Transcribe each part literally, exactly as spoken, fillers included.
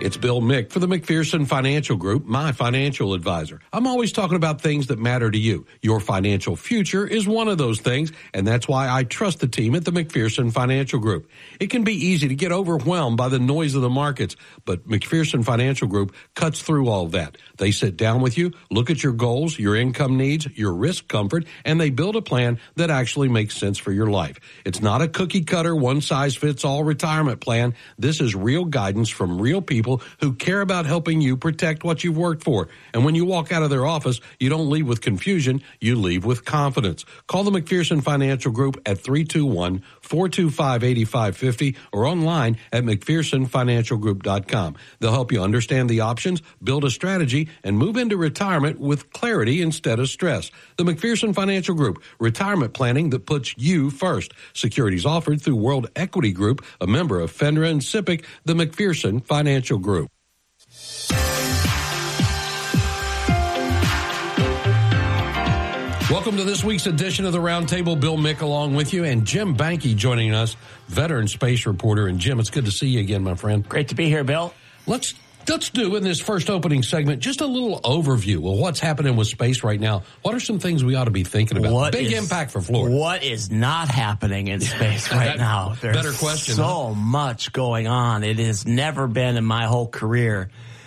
It's Bill Mick for the McPherson Financial Group, my financial advisor. I'm always talking about things that matter to you. Your financial future is one of those things, and that's why I trust the team at the McPherson Financial Group. It can be easy to get overwhelmed by the noise of the markets, but McPherson Financial Group cuts through all that. They sit down with you, look at your goals, your income needs, your risk comfort, and they build a plan that actually makes sense for your life. It's not a cookie-cutter, one-size-fits-all retirement plan. This is real guidance from real people who care about helping you protect what you've worked for. And when you walk out of their office, you don't leave with confusion, you leave with confidence. Call the McPherson Financial Group at three two one, four two five, eight five five zero or online at mcpherson financial group dot com. They'll help you understand the options, build a strategy, and move into retirement with clarity instead of stress. The McPherson Financial Group, retirement planning that puts you first. Securities offered through World Equity Group, a member of FINRA and SIPC, the McPherson Financial Group. Welcome to this week's edition of the Roundtable. Bill Mick along with you, and Jim Banky joining us, veteran space reporter. And Jim, it's good to see you again, my friend. Great to be here, Bill. Let's let's do in this first opening segment just a little overview of what's happening with space right now. What are some things we ought to be thinking about? What Big is, impact for Florida. What is not happening in space right that, now? There's better question. So huh? much going on. It has never been in my whole career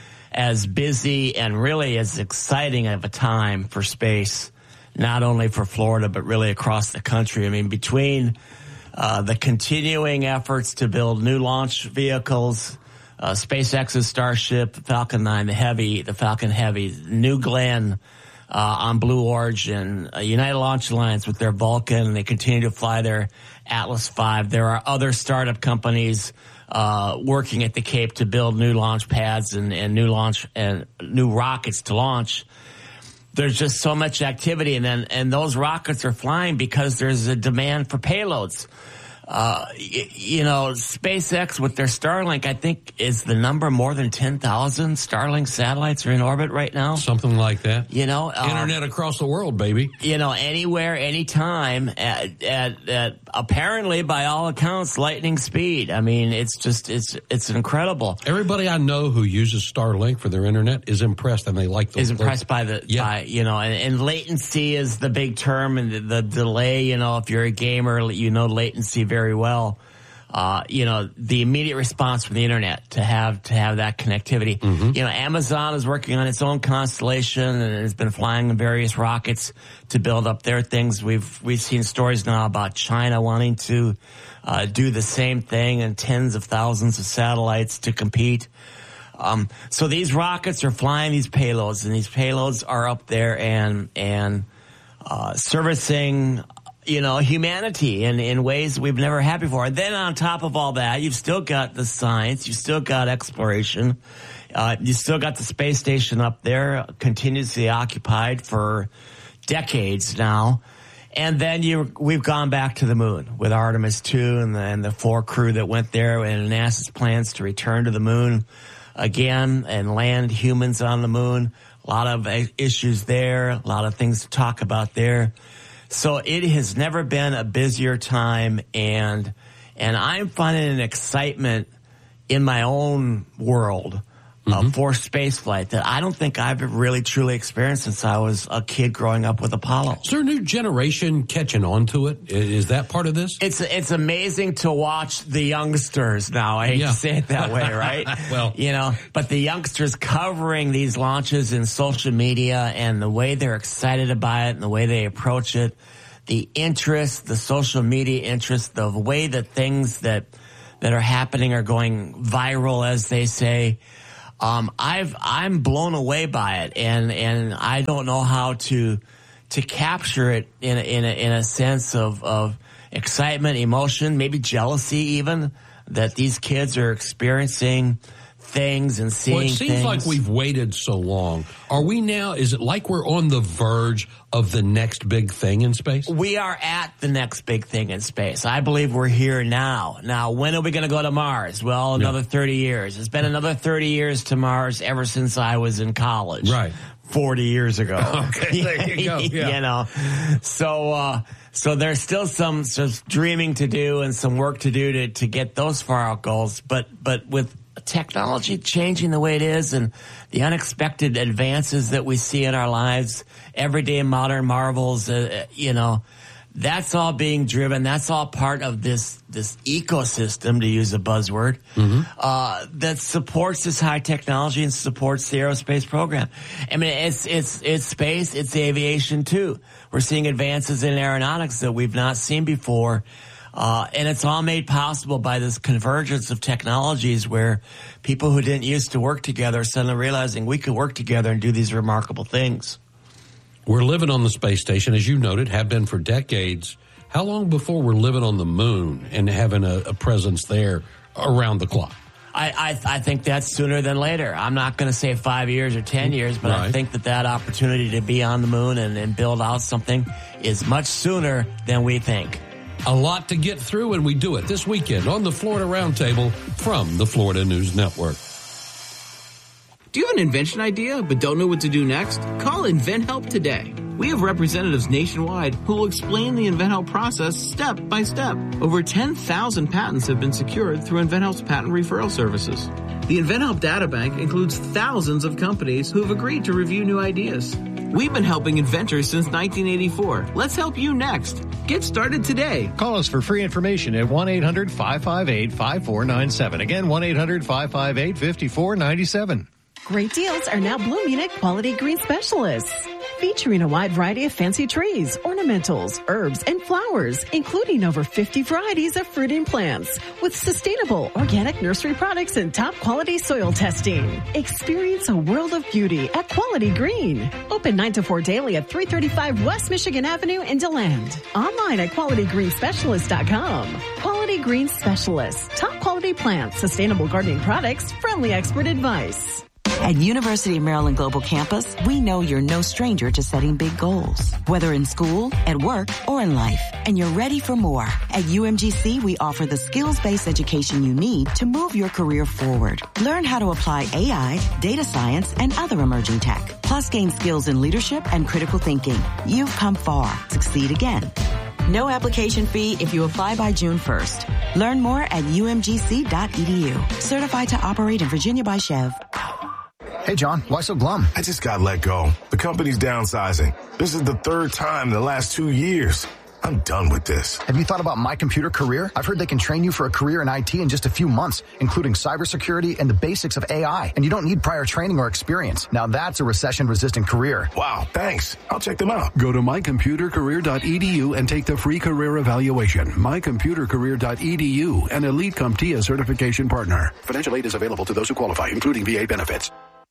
as busy and really as exciting of a time for space. Not only for Florida, but really across the country. I mean, between uh, the continuing efforts to build new launch vehicles, uh, SpaceX's Starship, the Falcon nine, the Heavy, the Falcon Heavy, New Glenn uh, on Blue Origin, uh, United Launch Alliance with their Vulcan, and they continue to fly their Atlas five. There are other startup companies uh, working at the Cape to build new launch pads and, and new launch and new rockets to launch. There's just so much activity, and then and those rockets are flying because there's a demand for payloads. Uh, y- you know, SpaceX with their Starlink, I think, is the number more than ten thousand Starlink satellites are in orbit right now. Something like that. You know, um, internet across the world, baby. You know, anywhere, anytime, at, at, at apparently, by all accounts, lightning speed. I mean, it's just it's it's incredible. Everybody I know who uses Starlink for their internet is impressed, and they like the is impressed by the yeah. by you know, and, and latency is the big term, and the, the delay. You know, if you're a gamer, you know latency very very well. Uh, you know, the immediate response from the internet to have to have that connectivity. Mm-hmm. You know, Amazon is working on its own constellation and has been flying various rockets to build up their things. We've we've seen stories now about China wanting to uh, do the same thing, and tens of thousands of satellites to compete. Um, so these rockets are flying these payloads, and these payloads are up there and and uh, servicing, you know, humanity in, in ways we've never had before. And then on top of all that, you've still got the science, you've still got exploration, uh, you still got the space station up there, continuously occupied for decades now. And then you, we've gone back to the moon with Artemis two and the, and the four crew that went there, and NASA's plans to return to the moon again and land humans on the moon. A lot of issues there, a lot of things to talk about there. So it has never been a busier time, and and I'm finding an excitement in my own world uh, mm-hmm. for spaceflight that I don't think I've really truly experienced since I was a kid growing up with Apollo. Is there a new generation catching on to it? Is that part of this? It's it's amazing to watch the youngsters now. I hate yeah. to say it that way, right? Well, you know, but the youngsters covering these launches in social media and the way they're excited about it and the way they approach it, the interest, the social media interest, the way that things that that are happening are going viral, as they say. Um, I've, I'm blown away by it, and, and I don't know how to, to capture it in a, in a, in a sense of, of excitement, emotion, maybe jealousy even, that these kids are experiencing things and seeing things. Well, it seems things. like we've waited so long. Are we now, is it like we're on the verge of the next big thing in space? We are at the next big thing in space. I believe we're here now. Now, when are we going to go to Mars? Well, another yeah. thirty years. It's been another thirty years to Mars ever since I was in college. Right. forty years ago. Okay, there you go. Yeah. You know, so, uh, so there's still some, some dreaming to do and some work to do to, to get those far out goals. But, but with technology changing the way it is and the unexpected advances that we see in our lives, everyday modern marvels, uh, you know, that's all being driven. That's all part of this this ecosystem, to use a buzzword, mm-hmm. uh, that supports this high technology and supports the aerospace program. I mean, it's it's it's space, it's aviation too. We're seeing advances in aeronautics that we've not seen before, uh, and it's all made possible by this convergence of technologies where people who didn't used to work together are suddenly realizing we could work together and do these remarkable things. We're living on the space station, as you noted, have been for decades. How long before we're living on the moon and having a, a presence there around the clock? I, I, I think that's sooner than later. I'm not going to say five years or ten years, but right. I think that that opportunity to be on the moon and, and build out something is much sooner than we think. A lot to get through, and we do it this weekend on the Florida Roundtable from the Florida News Network. Do you have an invention idea but don't know what to do next? Call InventHelp today. We have representatives nationwide who will explain the InventHelp process step by step. Over ten thousand patents have been secured through InventHelp's patent referral services. The InventHelp Databank includes thousands of companies who have agreed to review new ideas. We've been helping inventors since nineteen eighty-four. Let's help you next. Get started today. Call us for free information at one eight hundred five five eight five four nine seven. Again, one eight hundred five five eight five four nine seven. Great deals are now blooming at Quality Green Specialists, featuring a wide variety of fancy trees, ornamentals, herbs, and flowers, including over fifty varieties of fruiting plants with sustainable organic nursery products and top quality soil testing. Experience a world of beauty at Quality Green. Open nine to four daily at three thirty-five West Michigan Avenue in DeLand. Online at quality green specialist dot com. Quality Green Specialists. Top quality plants, sustainable gardening products, friendly expert advice. At University of Maryland Global Campus, we know you're no stranger to setting big goals, whether in school, at work, or in life, and you're ready for more. At U M G C, we offer the skills-based education you need to move your career forward. Learn how to apply A I, data science, and other emerging tech, plus gain skills in leadership and critical thinking. You've come far. Succeed again. No application fee if you apply by June first. Learn more at U M G C dot E D U. Certified to operate in Virginia by Chev. Hey, John, why so glum? I just got let go. The company's downsizing. This is the third time in the last two years. I'm done with this. Have you thought about My Computer Career? I've heard they can train you for a career in I T in just a few months, including cybersecurity and the basics of A I. And you don't need prior training or experience. Now that's a recession-resistant career. Wow, thanks. I'll check them out. Go to my computer career dot e d u and take the free career evaluation. my computer career dot e d u, an Elite CompTIA certification partner. Financial aid is available to those who qualify, including V A benefits.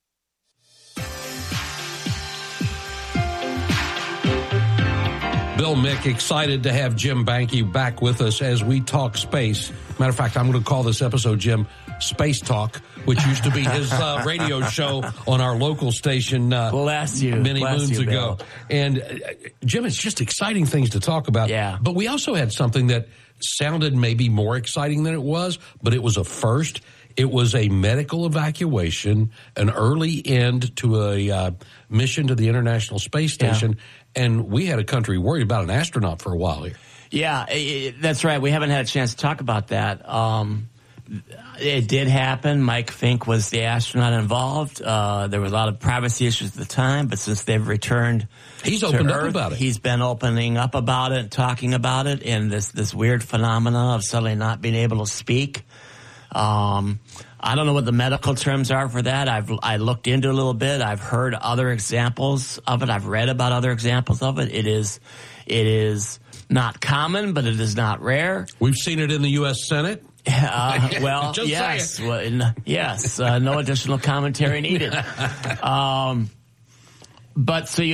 Bill Mick, excited to have Jim Banky back with us as we talk space. Matter of fact, I'm going to call this episode, Jim, Space Talk, which used to be his uh, radio show on our local station uh, Bless you. many Bless moons you, ago. Bill. And, uh, Jim, it's just exciting things to talk about. Yeah. But we also had something that sounded maybe more exciting than it was, but it was a first. It was a medical evacuation, an early end to a uh, mission to the International Space Station, yeah. and we had a country worried about an astronaut for a while here. Yeah, it, that's right. We haven't had a chance to talk about that. Um, it did happen. Mike Fink was the astronaut involved. Uh, there was a lot of privacy issues at the time, but since they've returned he's to opened Earth, up about it. He's been opening up about it, talking about it, and this, this weird phenomena of suddenly not being able to speak. Um, I don't know what the medical terms are for that. I've I looked into it a little bit. I've heard other examples of it. I've read about other examples of it. It is, it is not common, but it is not rare. We've seen it in the U S Senate. Uh, well, yes, well, in, yes. Uh, no additional commentary needed. Um, but so you.